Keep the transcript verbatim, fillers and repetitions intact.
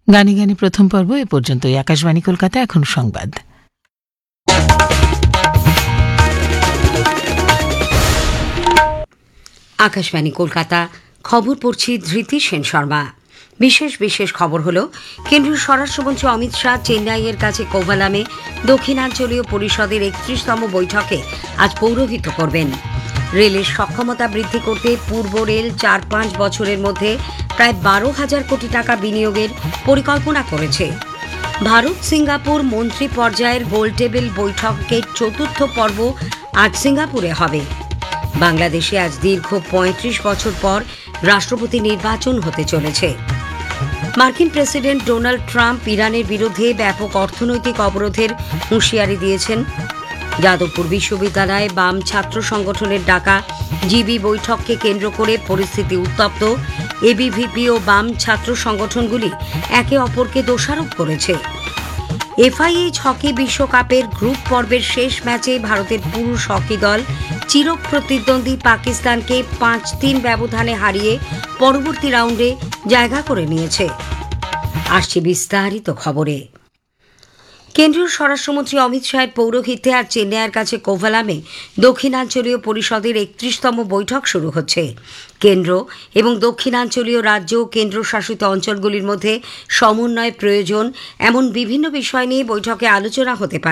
গানে গানে প্রথম পর্ব এ পর্যন্তই। আকাশবাণী কলকাতা, এখন সংবাদ। আকাশবাণী কলকাতা, খবর পড়ছি ধৃতি সেন শর্মা। বিশেষ বিশেষ খবর হলো, কেন্দ্রীয় স্বরাষ্ট্রমন্ত্রী অমিত শাহ চেন্নাইয়ের কাছে কোভালামে দক্ষিণাঞ্চলীয় পরিষদের একত্রিশতম বৈঠকে আজ পৌরোহিত্য করবেন। রেলের সক্ষমতা বৃদ্ধি করতে পূর্ব রেল চার পাঁচ বছরের মধ্যে প্রায় বারো হাজার কোটি টাকা বিনিয়োগের পরিকল্পনা করেছে। ভারত সিঙ্গাপুর মন্ত্রী পর্যায়ের গোলটেবিল বৈঠকের চতুর্থ পর্ব আজ সিঙ্গাপুরে হবে। বাংলাদেশে আজ দীর্ঘ পঁয়ত্রিশ বছর পর রাষ্ট্রপতি নির্বাচন হতে চলেছে। মার্কিন প্রেসিডেন্ট ডোনাল্ড ট্রাম্প ইরানের বিরুদ্ধে ব্যাপক অর্থনৈতিক অবরোধের হুঁশিয়ারি দিয়েছেন। যাদবপুর বিশ্ববিদ্যালয়ে বাম ছাত্র সংগঠনের ডাকা জিবি বৈঠককে কেন্দ্র করে পরিস্থিতি উত্তপ্ত। এবিভিপি ও বাম ছাত্র সংগঠনগুলি একে অপরকে দোষারোপ করেছে। এফআইএইচ হকি বিশ্বকাপের গ্রুপ পর্বের শেষ ম্যাচে ভারতের পুরুষ হকি দল চিরপ্রতিদ্বন্দ্বী পাকিস্তানকে পাঁচ তিন ব্যবধানে হারিয়ে পরবর্তী রাউন্ডে জায়গা করে নিয়েছে। আসছে বিস্তারিত খবরে। কেন্দ্রীয় স্বরাষ্ট্রমন্ত্রী অমিত শাহের পৌরোহিত্যে আজ চেন্নাইয়ের কাছে কোভালামে দক্ষিণাঞ্চলীয় পরিষদের একত্রিশতম বৈঠক শুরু হচ্ছে। কেন্দ্র এবং দক্ষিণাঞ্চলীয় রাজ্য ও কেন্দ্রশাসিত অঞ্চলগুলির মধ্যে সমন্বয় প্রয়োজন, এমন বিভিন্ন বিষয় নিয়ে বৈঠকে আলোচনা হতে পারে।